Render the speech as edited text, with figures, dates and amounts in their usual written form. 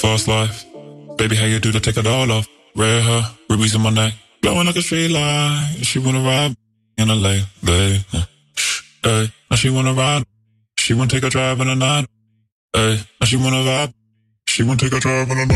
fast life. Baby, how you do to take it all off? Red hair, rubies in my neck, glowing like a street light. She wanna ride in a late, hey. Now she wanna ride. She wanna take a drive in the night. Hey, now she wanna vibe. She wanna take a drive in the night.